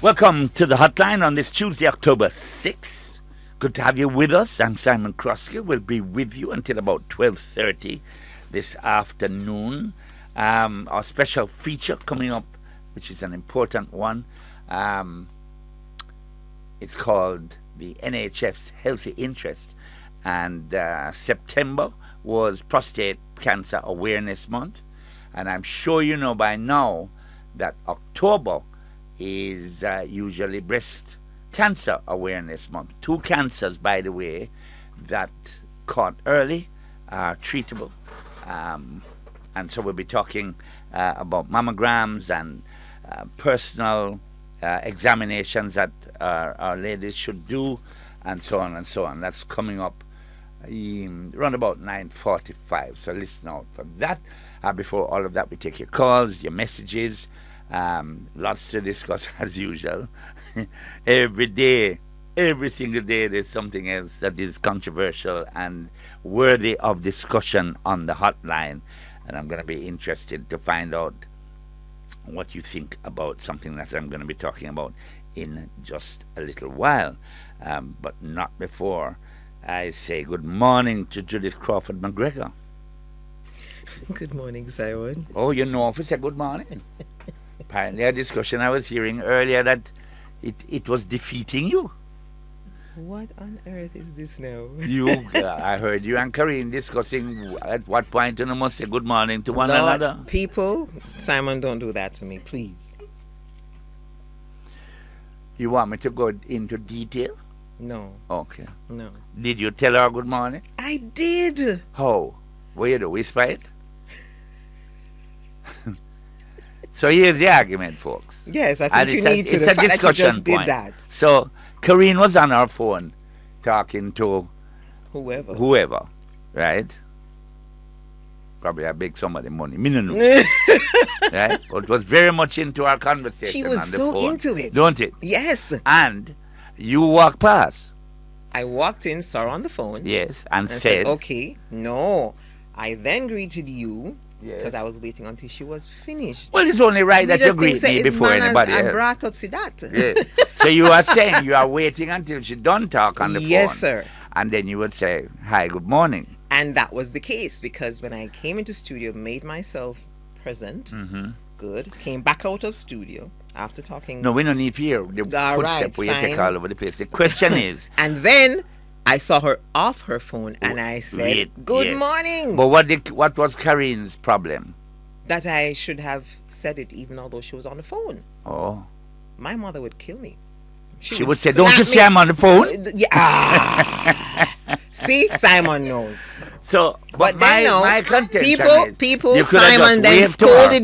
Welcome to the hotline on this Tuesday, October 6th. Good to have you with us. I'm Simon Kroski. We'll be with you until about 12:30 this afternoon. Our special feature coming up, which is an important one. It's called the NHF's Healthy Interest. And September was Prostate Cancer Awareness Month. And I'm sure you know by now that October is usually Breast Cancer Awareness Month. 2 cancers, by the way, that caught early are treatable. And so we'll be talking about mammograms and personal examinations that our ladies should do, and so on and so on. That's coming up around about 9:45. So listen out for that. Before all of that, we take your calls, your messages. Lots to discuss as usual. Every day, every single day, there's something else that is controversial and worthy of discussion on the hotline. And I'm going to be interested to find out what you think about something that I'm going to be talking about in just a little while. But not before I say good morning to Judith Crawford McGregor. Good morning, Simon. Oh, you know if we say good morning. Apparently a discussion I was hearing earlier that it was defeating you. What on earth is this now? I heard you and Karine discussing at what point you must say good morning to one another. People, Simon, don't do that to me, please. You want me to go into detail? No. Okay. No. Did you tell her good morning? I did. How? What you do? Whisper it? So here's the argument, folks. Yes, I think you need to. It's a discussion point. Did that. So Karine was on her phone talking to whoever, right? Probably a big somebody money. Me no know. Right? But it was very much into our conversation. She was on the so phone. into it. Don't it? Yes. And you walked past. I walked in, saw her on the phone. Yes, and said, okay, no. I then greeted you. Because I was waiting until she was finished. Well, it's only right that you greet me before anybody else. I brought up see that. Yeah. So you are saying you are waiting until she done talk on the phone. Yes, sir. And then you would say, hi, good morning. And that was the case because when I came into studio, made myself present, good, came back out of studio after talking. No, we don't need to hear the footstep where you take all over the place. The question is. And then I saw her off her phone and I said, good morning. But what was Karine's problem? That I should have said it even although she was on the phone. Oh. My mother would kill me. She would say, don't you say I'm on the phone? Yeah. See, Simon knows. So, but my contention people, is, Simon then scolded